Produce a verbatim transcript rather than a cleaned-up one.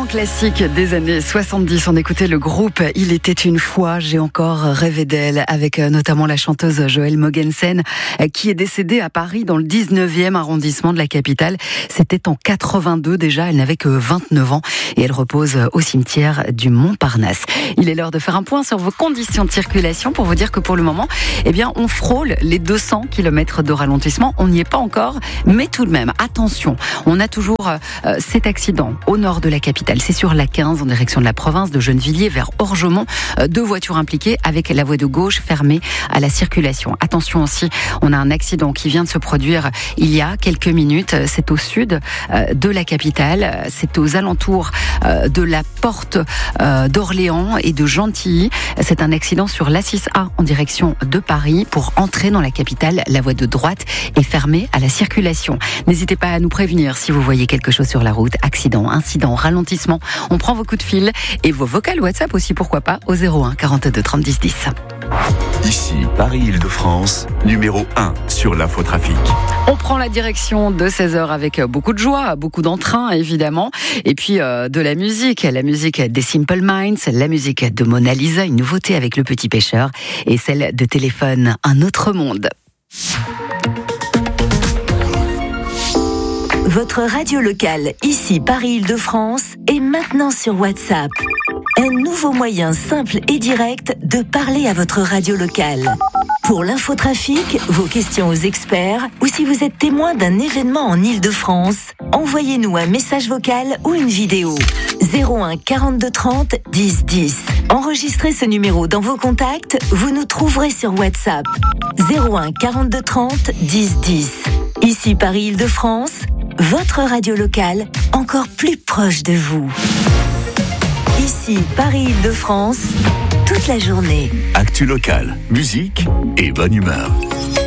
classique des années soixante-dix. On écoutait le groupe Il était une fois, j'ai encore rêvé d'elle, avec notamment la chanteuse Joëlle Mogensen, qui est décédée à Paris dans le dix-neuvième arrondissement de la capitale. C'était en quatre-vingt-deux déjà, elle n'avait que vingt-neuf ans et elle repose au cimetière du Montparnasse. Il est l'heure de faire un point sur vos conditions de circulation pour vous dire que pour le moment, eh bien, on frôle les deux cents kilomètres de ralentissement. On n'y est pas encore, mais tout de même, attention, on a toujours euh, cet accident au nord de la capitale. C'est sur la quinze en direction de la province de Gennevilliers vers Orgemont. Euh, deux voitures impliquées avec la voie de gauche fermée à la circulation. Attention aussi, on a un accident qui vient de se produire il y a quelques minutes. C'est au sud euh, de la capitale. C'est aux alentours euh, de la porte euh, d'Orléans et de Gentilly. C'est un accident sur l'A six A en direction de Paris. Pour entrer dans la capitale, la voie de droite est fermée à la circulation. N'hésitez pas à nous prévenir si vous voyez quelque chose sur la route. Accident, incident, ralentissement. On prend vos coups de fil et vos vocales WhatsApp aussi, pourquoi pas, au zéro un quarante-deux trente dix dix. Ici, Paris-Île-de-France, numéro un sur l'infotrafic. On prend la direction de seize heures avec beaucoup de joie, beaucoup d'entrain évidemment, et puis euh, de la musique, la musique des Simple Minds, la musique de Mona Lisa, une nouveauté avec Le Petit Pêcheur, et celle de Téléphone, Un autre monde. Votre radio locale, ici Paris-Île-de-France, est maintenant sur WhatsApp. Un nouveau moyen simple et direct de parler à votre radio locale. Pour l'infotrafic, vos questions aux experts, ou si vous êtes témoin d'un événement en Île-de-France, envoyez-nous un message vocal ou une vidéo. zéro un quarante-deux trente dix dix. Enregistrez ce numéro dans vos contacts, vous nous trouverez sur WhatsApp. zéro un quarante-deux trente dix dix. Ici Paris-Île-de-France, votre radio locale, encore plus proche de vous. Ici, Paris-Île-de-France, toute la journée. Actu locale, musique et bonne humeur.